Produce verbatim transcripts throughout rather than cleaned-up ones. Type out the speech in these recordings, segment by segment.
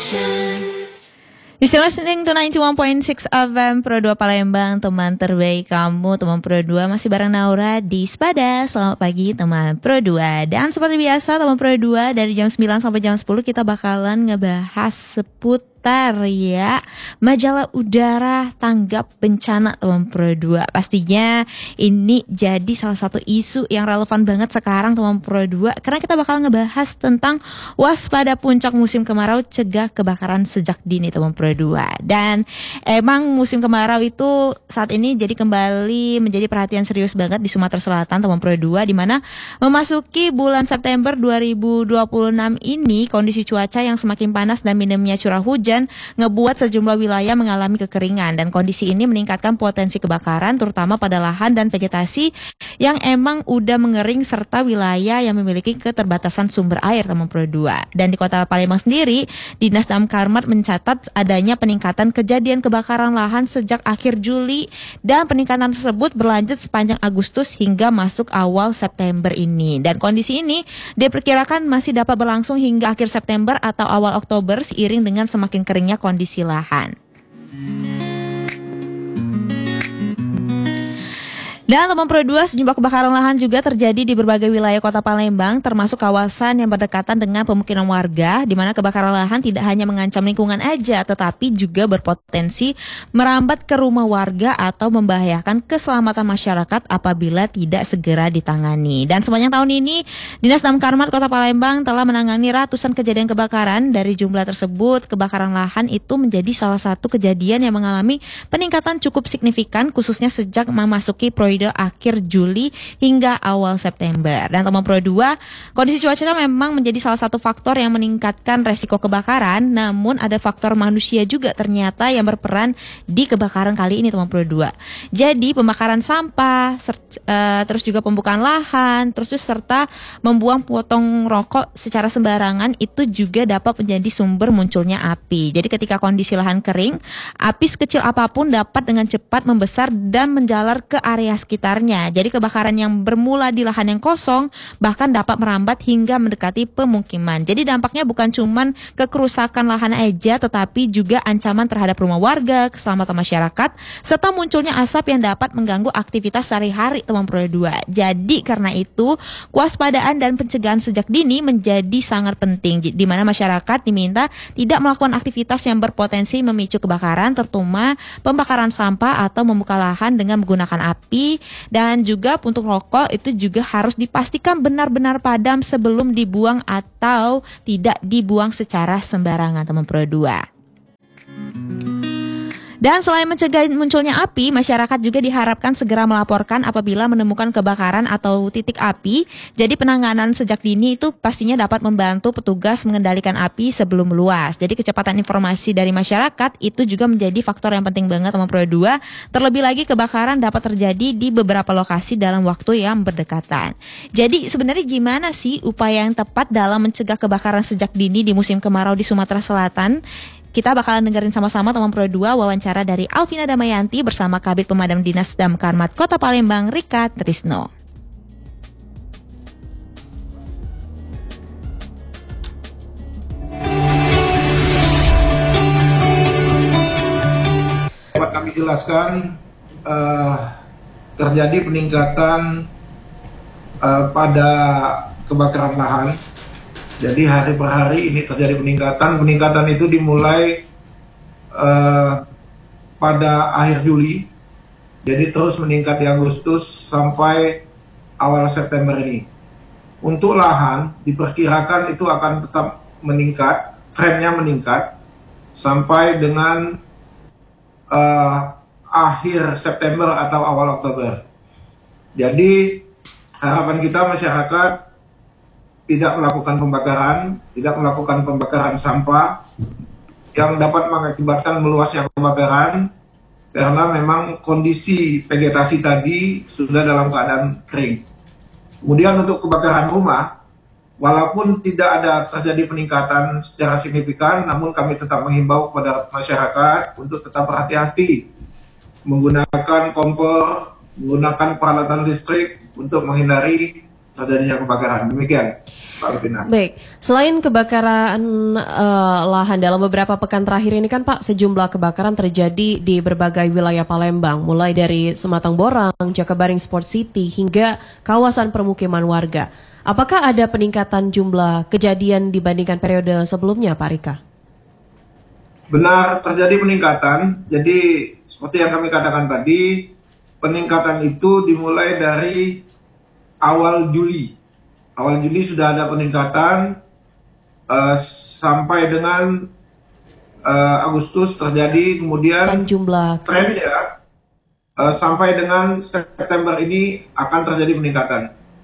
You still listening to ninety-one point six F M Pro dua Palembang, teman terbaik kamu, teman Pro dua. Masih bareng Naura di Sepada. Selamat pagi teman Pro dua. Dan seperti biasa teman Pro dua, dari jam sembilan sampai jam sepuluh kita bakalan ngebahas seputar ya majalah udara tanggap bencana teman Pro dua. Pastinya ini jadi salah satu isu yang relevan banget sekarang teman Pro dua, karena kita bakal ngebahas tentang waspada puncak musim kemarau, cegah kebakaran sejak dini teman Pro dua. Dan emang musim kemarau itu saat ini jadi kembali menjadi perhatian serius banget di Sumatera Selatan teman Pro dua, di mana memasuki bulan September dua ribu dua puluh enam ini kondisi cuaca yang semakin panas dan minimnya curah hujan ngebuat sejumlah wilayah mengalami kekeringan, dan kondisi ini meningkatkan potensi kebakaran terutama pada lahan dan vegetasi yang emang udah mengering serta wilayah yang memiliki keterbatasan sumber air teman Pro dua. Dan di Kota Palembang sendiri, Dinas Damkarmat mencatat adanya peningkatan kejadian kebakaran lahan sejak akhir Juli, dan peningkatan tersebut berlanjut sepanjang Agustus hingga masuk awal September ini. Dan kondisi ini diperkirakan masih dapat berlangsung hingga akhir September atau awal Oktober seiring dengan semakin keringnya kondisi lahan. Dan teman Pro dua, sejumlah kebakaran lahan juga terjadi di berbagai wilayah Kota Palembang, termasuk kawasan yang berdekatan dengan pemukiman warga, di mana kebakaran lahan tidak hanya mengancam lingkungan aja, tetapi juga berpotensi merambat ke rumah warga atau membahayakan keselamatan masyarakat apabila tidak segera ditangani. Dan sepanjang tahun ini, Dinas Damkarmat Kota Palembang telah menangani ratusan kejadian kebakaran. Dari jumlah tersebut, kebakaran lahan itu menjadi salah satu kejadian yang mengalami peningkatan cukup signifikan, khususnya sejak memasuki periode akhir Juli hingga awal September. Dan teman Pro dua, kondisi cuaca memang menjadi salah satu faktor yang meningkatkan resiko kebakaran, namun ada faktor manusia juga ternyata yang berperan di kebakaran kali ini teman Pro dua. Jadi pembakaran sampah, ser- uh, terus juga pembukaan lahan, terus juga serta membuang potong rokok secara sembarangan itu juga dapat menjadi sumber munculnya api. Jadi ketika kondisi lahan kering, api sekecil apapun dapat dengan cepat membesar dan menjalar ke area sekitarnya. Jadi kebakaran yang bermula di lahan yang kosong bahkan dapat merambat hingga mendekati pemukiman. Jadi dampaknya bukan cuman ke kerusakan lahan aja, tetapi juga ancaman terhadap rumah warga, keselamatan masyarakat, serta munculnya asap yang dapat mengganggu aktivitas sehari-hari teman Pro dua. Jadi karena itu, kewaspadaan dan pencegahan sejak dini menjadi sangat penting, di mana masyarakat diminta tidak melakukan aktivitas yang berpotensi memicu kebakaran, terutama pembakaran sampah atau membuka lahan dengan menggunakan api. Dan juga untuk rokok itu juga harus dipastikan benar-benar padam sebelum dibuang atau tidak dibuang secara sembarangan teman Pro dua. Dan selain mencegah munculnya api, masyarakat juga diharapkan segera melaporkan apabila menemukan kebakaran atau titik api. Jadi penanganan sejak dini itu pastinya dapat membantu petugas mengendalikan api sebelum meluas. Jadi kecepatan informasi dari masyarakat itu juga menjadi faktor yang penting banget teman Pro dua. Terlebih lagi kebakaran dapat terjadi di beberapa lokasi dalam waktu yang berdekatan. Jadi sebenarnya gimana sih upaya yang tepat dalam mencegah kebakaran sejak dini di musim kemarau di Sumatera Selatan? Kita bakalan dengerin sama-sama teman Pro dua wawancara dari Alvina Damayanti bersama Kabid Pemadam Dinas Damkarmat Kota Palembang, Rika Trisno. Dapat kami jelaskan, uh, terjadi peningkatan uh, pada kebakaran lahan. Jadi hari per hari ini terjadi peningkatan. Peningkatan itu dimulai uh, pada akhir Juli. Jadi terus meningkat di Agustus sampai awal September ini. Untuk lahan diperkirakan itu akan tetap meningkat, trennya meningkat sampai dengan uh, akhir September atau awal Oktober. Jadi harapan kita masyarakat tidak melakukan pembakaran, tidak melakukan pembakaran sampah yang dapat mengakibatkan meluasnya kebakaran, karena memang kondisi vegetasi tadi sudah dalam keadaan kering. Kemudian untuk kebakaran rumah, walaupun tidak ada terjadi peningkatan secara signifikan, namun kami tetap menghimbau kepada masyarakat untuk tetap berhati-hati menggunakan kompor, menggunakan peralatan listrik untuk menghindari terjadinya kebakaran. Demikian. Pak Alvina. Baik, selain kebakaran uh, lahan dalam beberapa pekan terakhir ini kan Pak, sejumlah kebakaran terjadi di berbagai wilayah Palembang, mulai dari Sematang Borang, Jakabaring Sport City, hingga kawasan permukiman warga. Apakah ada peningkatan jumlah kejadian dibandingkan periode sebelumnya, Pak Rika? Benar, terjadi peningkatan. Jadi seperti yang kami katakan tadi, peningkatan itu dimulai dari awal Juli. Awal Juli sudah ada peningkatan uh, sampai dengan uh, Agustus terjadi, kemudian Dan jumlah trennya uh, sampai dengan September ini akan terjadi peningkatan.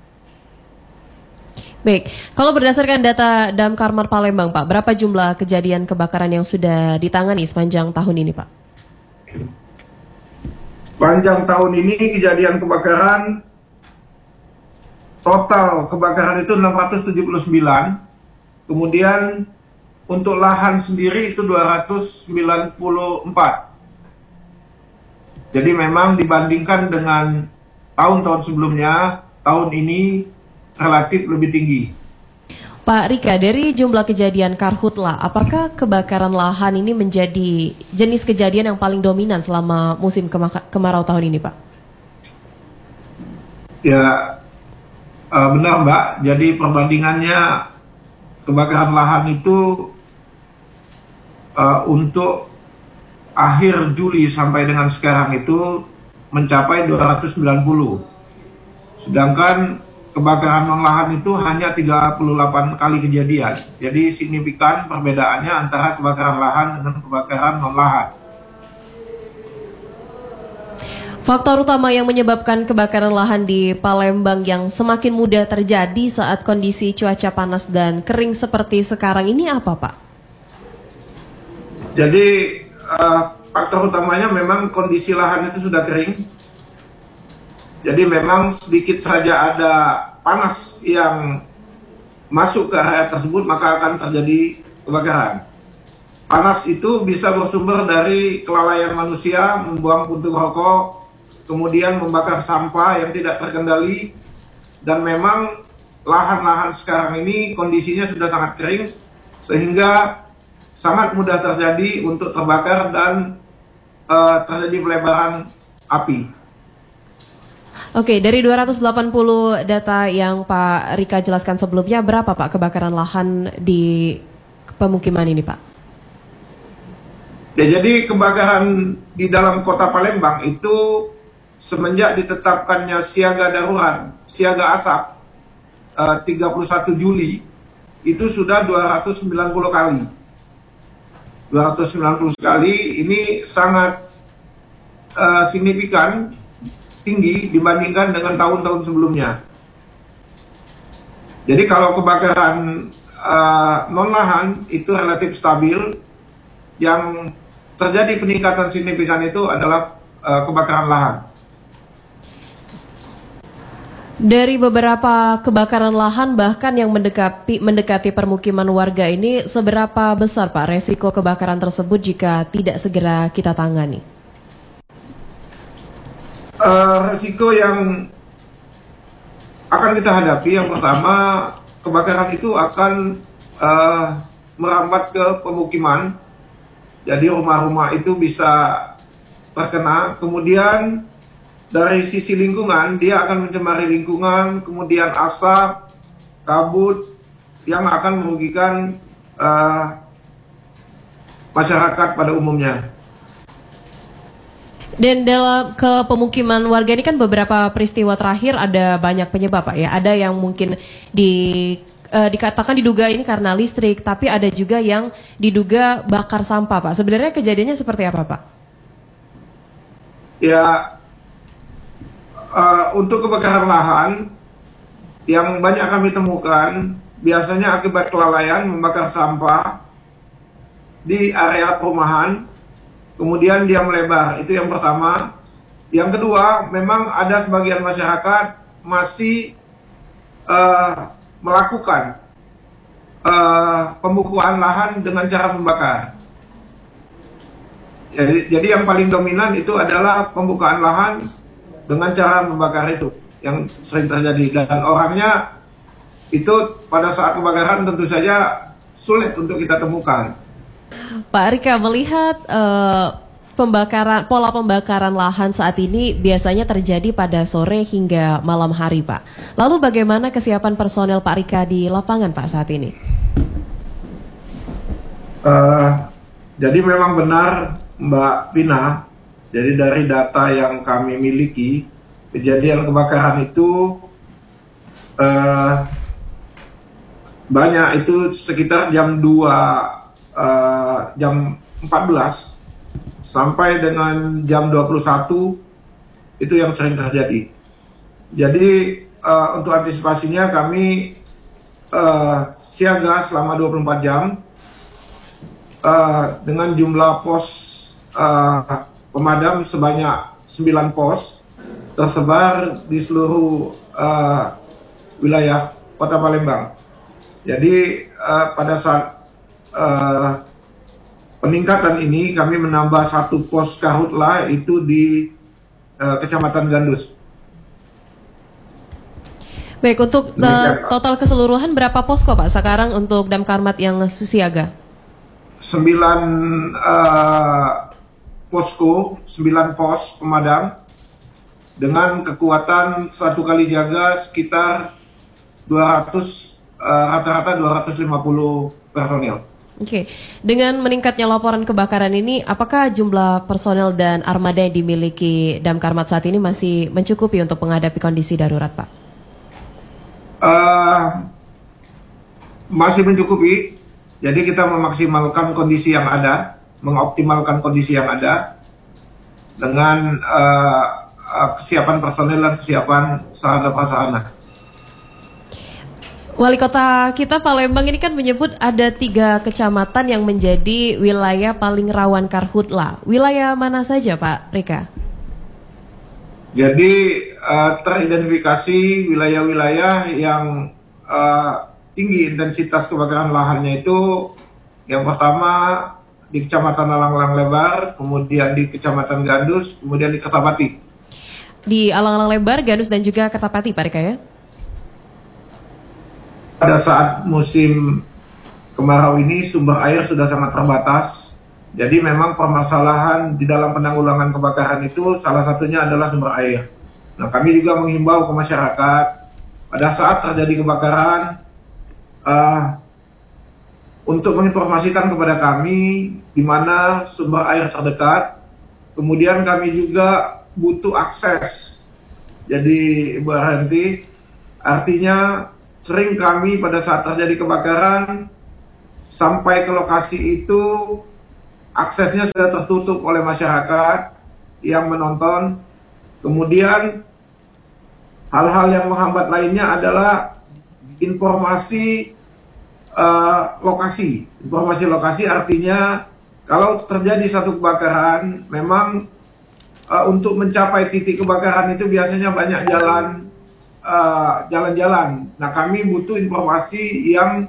Baik, kalau berdasarkan data Damkar Palembang, Pak, berapa jumlah kejadian kebakaran yang sudah ditangani sepanjang tahun ini, Pak? Panjang tahun ini kejadian kebakaran, total kebakaran itu enam ratus tujuh puluh sembilan, kemudian untuk lahan sendiri itu dua ratus sembilan puluh empat. Jadi memang dibandingkan dengan tahun-tahun sebelumnya, tahun ini relatif lebih tinggi. Pak Rika, dari jumlah kejadian karhutla, apakah kebakaran lahan ini menjadi jenis kejadian yang paling dominan selama musim kema- kemarau tahun ini, Pak? Ya, uh, benar Mbak. Jadi perbandingannya kebakaran lahan itu uh, untuk akhir Juli sampai dengan sekarang itu mencapai dua ratus sembilan puluh. Sedangkan kebakaran non-lahan itu hanya tiga puluh delapan kali kejadian. Jadi signifikan perbedaannya antara kebakaran lahan dengan kebakaran non-lahan. Faktor utama yang menyebabkan kebakaran lahan di Palembang yang semakin mudah terjadi saat kondisi cuaca panas dan kering seperti sekarang ini apa, Pak? Jadi uh, faktor utamanya memang kondisi lahan itu sudah kering. Jadi memang sedikit saja ada panas yang masuk ke area tersebut maka akan terjadi kebakaran. Panas itu bisa bersumber dari kelalaian manusia membuang puntung rokok, kemudian membakar sampah yang tidak terkendali, dan memang lahan-lahan sekarang ini kondisinya sudah sangat kering sehingga sangat mudah terjadi untuk terbakar dan uh, terjadi pelebaran api. Oke, dari dua ratus delapan puluh data yang Pak Rika jelaskan sebelumnya, berapa Pak kebakaran lahan di pemukiman ini, Pak? Ya, jadi kebakaran di dalam kota Palembang itu semenjak ditetapkannya siaga darurat, siaga asap eh, tiga puluh satu Juli, itu sudah dua ratus sembilan puluh kali. dua ratus sembilan puluh kali, ini sangat eh, signifikan, tinggi dibandingkan dengan tahun-tahun sebelumnya. Jadi kalau kebakaran uh, non-lahan itu relatif stabil, yang terjadi peningkatan signifikan itu adalah uh, kebakaran lahan. Dari beberapa kebakaran lahan bahkan yang mendekati, mendekati permukiman warga ini, seberapa besar Pak resiko kebakaran tersebut jika tidak segera kita tangani? Uh, resiko yang akan kita hadapi, yang pertama, kebakaran itu akan uh, merambat ke pemukiman, jadi rumah-rumah itu bisa terkena. Kemudian dari sisi lingkungan, dia akan mencemari lingkungan, kemudian asap, kabut yang akan merugikan uh, masyarakat pada umumnya. Dan dalam ke pemukiman warga ini kan beberapa peristiwa terakhir ada banyak penyebab Pak ya. Ada yang mungkin di uh, dikatakan diduga ini karena listrik, tapi ada juga yang diduga bakar sampah Pak. Sebenarnya kejadiannya seperti apa Pak? Ya, uh, untuk kebakaran lahan yang banyak kami temukan biasanya akibat kelalaian membakar sampah di area perumahan. Kemudian dia melebar, itu yang pertama. Yang kedua, memang ada sebagian masyarakat masih uh, melakukan uh, pembukuan lahan dengan cara membakar. Jadi, jadi yang paling dominan itu adalah pembukaan lahan dengan cara membakar itu, yang sering terjadi. Dan orangnya itu pada saat kebakaran tentu saja sulit untuk kita temukan. Pak Rika, melihat uh, pembakaran pola pembakaran lahan saat ini biasanya terjadi pada sore hingga malam hari, Pak. Lalu bagaimana kesiapan personel Pak Rika di lapangan, Pak, saat ini? Uh, jadi memang benar Mbak Vina, jadi dari data yang kami miliki, kejadian kebakaran itu uh, banyak, itu sekitar jam dua, uh, jam empat belas sampai dengan jam dua puluh satu itu yang sering terjadi. Jadi uh, untuk antisipasinya kami uh, siaga selama dua puluh empat jam uh, dengan jumlah pos uh, pemadam sebanyak sembilan pos tersebar di seluruh uh, wilayah Kota Palembang. Jadi uh, pada saat uh, peningkatan ini kami menambah satu pos karhutlah itu di uh, Kecamatan Gandus. Baik, untuk uh, total keseluruhan berapa posko, Pak, sekarang untuk Damkarmat yang siaga? Sembilan uh, posko, sembilan pos pemadam dengan kekuatan satu kali jaga sekitar dua ratus, uh, rata-rata dua ratus lima puluh personil. Oke, dengan meningkatnya laporan kebakaran ini, apakah jumlah personel dan armada yang dimiliki Damkarmat saat ini masih mencukupi untuk menghadapi kondisi darurat, Pak? Uh, masih mencukupi, jadi kita memaksimalkan kondisi yang ada, mengoptimalkan kondisi yang ada dengan uh, uh, kesiapan personel dan kesiapan sarana prasarana. Wali Kota kita Palembang ini kan menyebut ada tiga kecamatan yang menjadi wilayah paling rawan karhutlah. Wilayah mana saja, Pak Rika? Jadi uh, teridentifikasi wilayah-wilayah yang uh, tinggi intensitas kebakaran lahannya itu, yang pertama di Kecamatan Alang-Alang Lebar, kemudian di Kecamatan Gandus, kemudian di Kertapati. Di Alang-Alang Lebar, Gandus dan juga Kertapati, Pak Rika, ya? Pada saat musim kemarau ini sumber air sudah sangat terbatas. Jadi memang permasalahan di dalam penanggulangan kebakaran itu salah satunya adalah sumber air. Nah, kami juga menghimbau ke masyarakat pada saat terjadi kebakaran uh, untuk menginformasikan kepada kami di mana sumber air terdekat. Kemudian kami juga butuh akses. Jadi Ibu Arhanti, artinya sering kami pada saat terjadi kebakaran sampai ke lokasi itu aksesnya sudah tertutup oleh masyarakat yang menonton. Kemudian hal-hal yang menghambat lainnya adalah informasi uh, lokasi. Informasi lokasi artinya kalau terjadi satu kebakaran, memang uh, untuk mencapai titik kebakaran itu biasanya banyak jalan jalan-jalan. Uh, nah, kami butuh informasi yang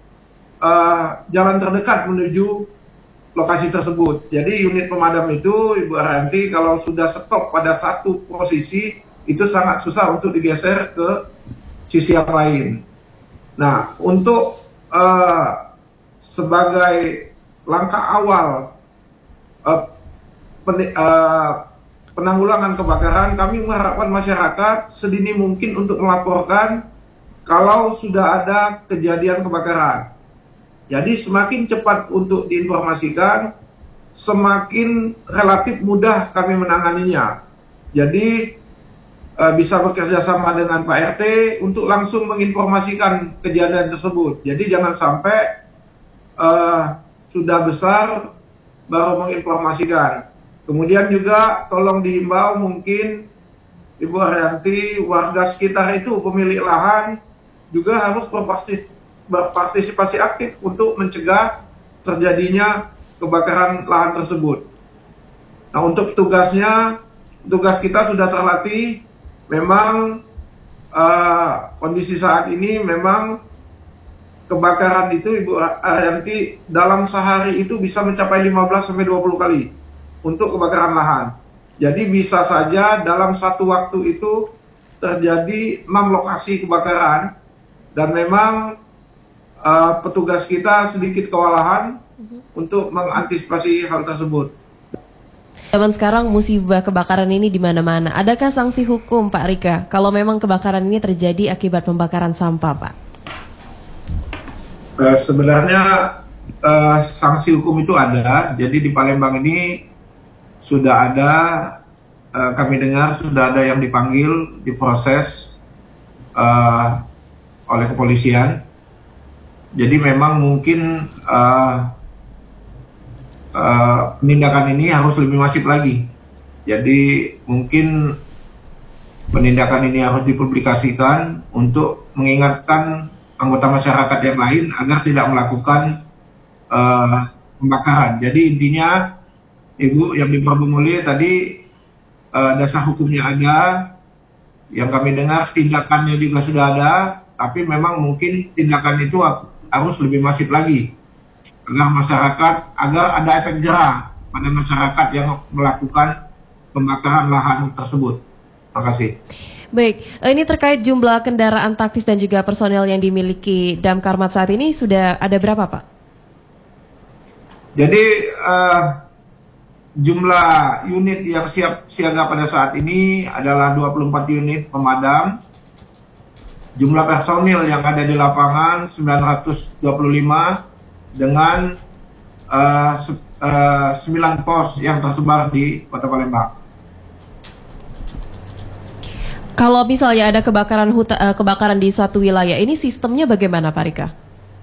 uh, jalan terdekat menuju lokasi tersebut. Jadi unit pemadam itu, Ibu Arhanti, kalau sudah stop pada satu posisi, itu sangat susah untuk digeser ke sisi yang lain. Nah, untuk uh, sebagai langkah awal uh, pen, uh, penanggulangan kebakaran, kami mengharapkan masyarakat sedini mungkin untuk melaporkan kalau sudah ada kejadian kebakaran. Jadi semakin cepat untuk diinformasikan, semakin relatif mudah kami menanganinya. Jadi e, bisa bekerja sama dengan Pak R T untuk langsung menginformasikan kejadian tersebut. Jadi jangan sampai e, sudah besar baru menginformasikan. Kemudian juga tolong diimbau mungkin Ibu Haryanti, warga sekitar itu, pemilik lahan juga harus berpartisipasi aktif untuk mencegah terjadinya kebakaran lahan tersebut. Nah, untuk tugasnya, tugas kita sudah terlatih. Memang uh, kondisi saat ini memang kebakaran itu Ibu Haryanti dalam sehari itu bisa mencapai lima belas sampai dua puluh kali. Untuk kebakaran lahan. Jadi bisa saja dalam satu waktu itu terjadi enam lokasi kebakaran dan memang uh, petugas kita sedikit kewalahan untuk mengantisipasi hal tersebut. Zaman sekarang musibah kebakaran ini di mana-mana. Adakah sanksi hukum, Pak Rika, kalau memang kebakaran ini terjadi akibat pembakaran sampah, Pak? Uh, sebenarnya uh, sanksi hukum itu ada. Jadi di Palembang ini sudah ada, uh, kami dengar sudah ada yang dipanggil, diproses uh, oleh kepolisian. Jadi memang mungkin uh, Uh, penindakan ini harus lebih masif lagi. Jadi mungkin penindakan ini harus dipublikasikan untuk mengingatkan anggota masyarakat yang lain agar tidak melakukan uh, pembakaran. Jadi intinya, Ibu yang dipermulia tadi, uh, dasar hukumnya ada, yang kami dengar tindakannya juga sudah ada, tapi memang mungkin tindakan itu harus lebih masif lagi, agar masyarakat, agar ada efek jerah pada masyarakat yang melakukan pembakaran lahan tersebut. Terima kasih. Baik, ini terkait jumlah kendaraan taktis dan juga personel yang dimiliki Damkarmat saat ini sudah ada berapa, Pak? Jadi uh, jumlah unit yang siap siaga pada saat ini adalah dua puluh empat unit pemadam. Jumlah personil yang ada di lapangan sembilan ratus dua puluh lima dengan uh, uh, sembilan pos yang tersebar di Kota Palembang. Kalau misalnya ada kebakaran huta, uh, kebakaran di suatu wilayah, ini sistemnya bagaimana, Pak Rika?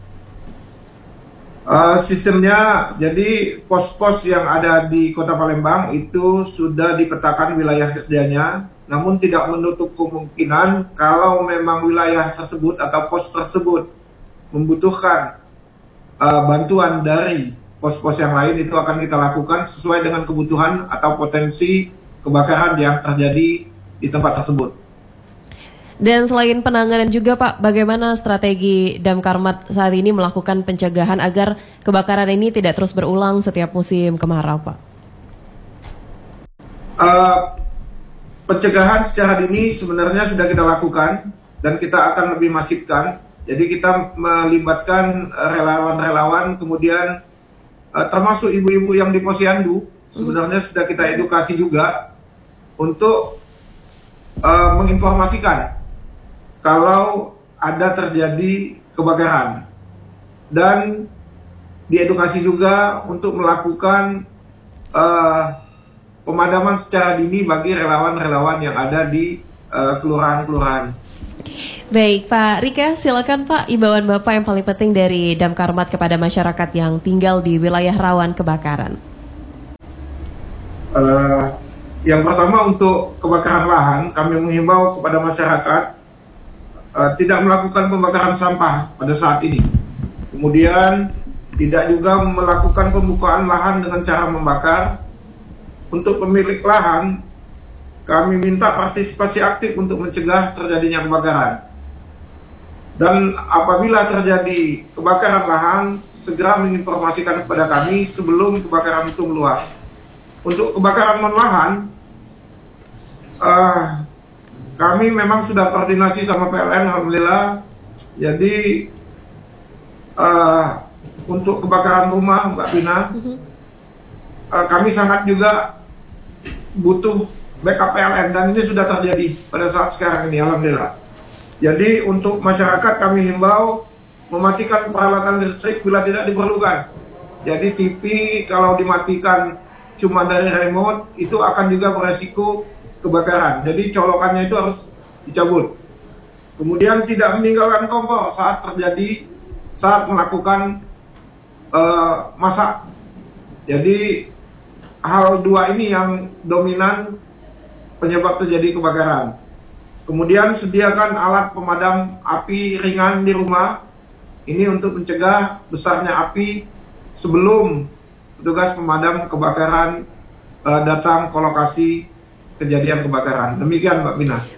Uh, sistemnya, jadi pos-pos yang ada di Kota Palembang itu sudah dipetakan wilayah kerjanya, namun tidak menutup kemungkinan kalau memang wilayah tersebut atau pos tersebut membutuhkan Uh, bantuan dari pos-pos yang lain, itu akan kita lakukan sesuai dengan kebutuhan atau potensi kebakaran yang terjadi di tempat tersebut. Dan selain penanganan juga, Pak, bagaimana strategi Damkarmat saat ini melakukan pencegahan agar kebakaran ini tidak terus berulang setiap musim kemarau, Pak? Uh, pencegahan secara dini sebenarnya sudah kita lakukan dan kita akan lebih masifkan. Jadi kita melibatkan relawan-relawan, kemudian uh, termasuk ibu-ibu yang di posyandu, sebenarnya sudah kita edukasi juga untuk uh, menginformasikan kalau ada terjadi kebakaran. Dan diedukasi juga untuk melakukan uh, pemadaman secara dini bagi relawan-relawan yang ada di uh, kelurahan-kelurahan. Baik, Pak Rika, silakan Pak, imbauan Bapak yang paling penting dari Damkarmat kepada masyarakat yang tinggal di wilayah rawan kebakaran. Uh, yang pertama, untuk kebakaran lahan, kami menghimbau kepada masyarakat uh, tidak melakukan pembakaran sampah pada saat ini. Kemudian tidak juga melakukan pembukaan lahan dengan cara membakar. Untuk pemilik lahan, kami minta partisipasi aktif untuk mencegah terjadinya kebakaran. Dan apabila terjadi kebakaran lahan, segera menginformasikan kepada kami sebelum kebakaran itu meluas. Untuk kebakaran non-lahan, uh, kami memang sudah koordinasi sama P L N, alhamdulillah. Jadi uh, untuk kebakaran rumah, Mbak Pina, uh, kami sangat juga butuh backup P L N, dan ini sudah terjadi pada saat sekarang ini, alhamdulillah. Jadi untuk masyarakat kami himbau mematikan peralatan listrik bila tidak diperlukan. Jadi T V kalau dimatikan cuma dari remote itu akan juga beresiko kebakaran. Jadi colokannya itu harus dicabut. Kemudian tidak meninggalkan kompor saat terjadi saat melakukan uh, masak. Jadi hal dua ini yang dominan penyebab terjadi kebakaran. Kemudian sediakan alat pemadam api ringan di rumah. Ini untuk mencegah besarnya api sebelum petugas pemadam kebakaran uh, datang ke lokasi kejadian kebakaran. Demikian, Mbak Mina.